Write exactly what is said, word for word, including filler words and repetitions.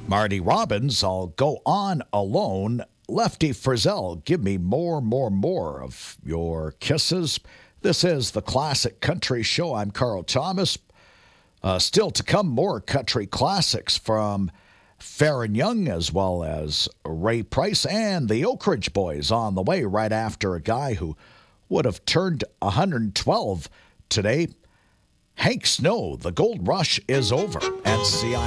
Marty Robbins, I'll go on alone. Lefty Frizzell, give me more, more, more of your kisses. This is the Classic Country Show. I'm Carl Thomas. Uh, still to come, more country classics from Farron Young as well as Ray Price and the Oak Ridge Boys on the way right after a guy who would have turned one hundred twelve today. Hank Snow, the gold rush is over at C I.